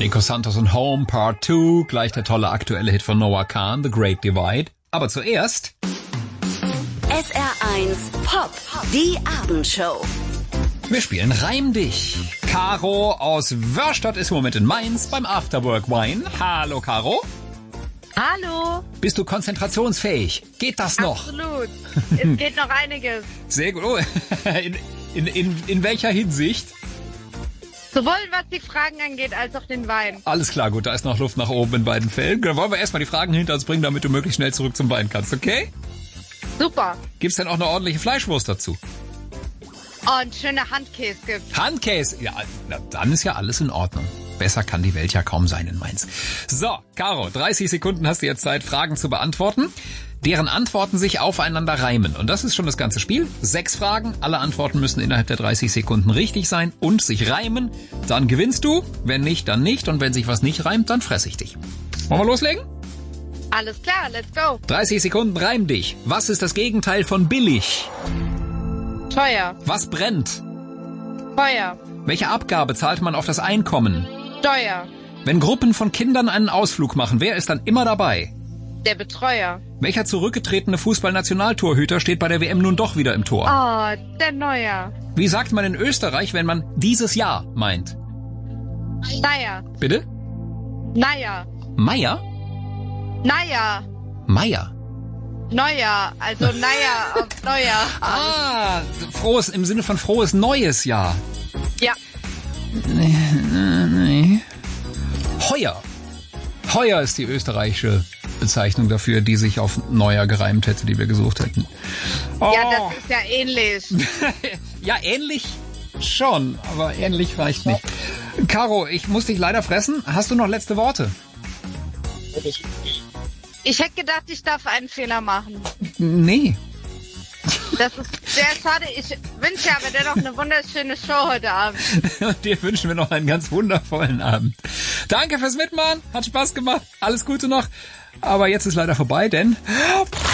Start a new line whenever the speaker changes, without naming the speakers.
Rico Santos und Home Part 2, gleich der tolle aktuelle Hit von Noah Kahn, The Great Divide. Aber zuerst
SR1 Pop, die Abendshow.
wir spielen Reim dich. Caro aus Wörstadt ist im Moment in Mainz beim Afterwork Wine. Hallo Caro.
Hallo.
Bist du konzentrationsfähig? Geht das noch?
Absolut. Es geht noch einiges.
Sehr gut. Oh, in welcher Hinsicht?
Sowohl was die Fragen angeht, als auch den Wein.
Alles klar, gut, da ist noch Luft nach oben in beiden Fällen. Dann wollen wir erstmal die Fragen hinter uns bringen, damit du möglichst schnell zurück zum Wein kannst, okay?
Super.
Gibt's denn auch eine ordentliche Fleischwurst dazu?
Oh, und schöner Handkäse gibt's.
Handkäse? Ja, na, dann ist ja alles in Ordnung. Besser kann die Welt ja kaum sein in Mainz. So, Caro, 30 Sekunden hast du jetzt Zeit, Fragen zu beantworten, deren Antworten sich aufeinander reimen. Und das ist schon das ganze Spiel. 6 Fragen, alle Antworten müssen innerhalb der 30 Sekunden richtig sein und sich reimen. Dann gewinnst du, wenn nicht, dann nicht. Und wenn sich was nicht reimt, dann fress ich dich. Wollen wir loslegen?
Alles klar, let's go.
30 Sekunden, reim dich. Was ist das Gegenteil von billig?
Teuer.
Was brennt?
Feuer.
Welche Abgabe zahlt man auf das Einkommen?
Steuer.
Wenn Gruppen von Kindern einen Ausflug machen, wer ist dann immer dabei?
Der Betreuer.
Welcher zurückgetretene Fußballnationaltorhüter steht bei der WM nun doch wieder im Tor?
Oh, der Neuer.
Wie sagt man in Österreich, wenn man dieses Jahr meint?
Naja.
Bitte?
Naja.
Meier?
Naja.
Meier.
Neujahr. Also naja, auf Neujahr.
Ah, frohes, im Sinne von frohes neues Jahr.
Ja.
Nee. Heuer. Heuer ist die österreichische Bezeichnung dafür, die sich auf Neujahr gereimt hätte, die wir gesucht hätten. Oh.
Ja, das ist ja ähnlich.
Ja, ähnlich schon, aber ähnlich reicht nicht. Caro, ich muss dich leider fressen. Hast du noch letzte Worte?
Ich hätte gedacht, ich darf einen Fehler machen.
Nee.
Das ist sehr schade. Ich wünsche aber dennoch eine wunderschöne Show heute Abend.
Und dir wünschen wir noch einen ganz wundervollen Abend. Danke fürs Mitmachen. Hat Spaß gemacht. Alles Gute noch. Aber jetzt ist leider vorbei, denn